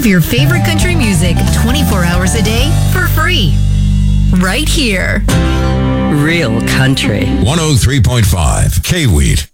of your favorite country music 24 hours a day for free. Right here. Real country. 103.5 K-Wheat.